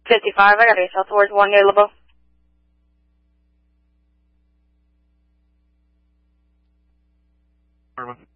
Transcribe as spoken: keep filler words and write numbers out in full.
fifty-five, I got a south towards one available. Norman.